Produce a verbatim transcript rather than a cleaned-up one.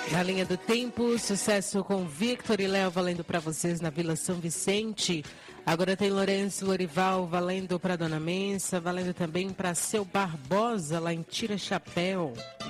Na linha do tempo, sucesso com Victor e Léo valendo para vocês na Vila São Vicente. Agora tem Lourenço Lorival valendo para Dona Mensa, valendo também para Seu Barbosa lá em Tira Chapéu.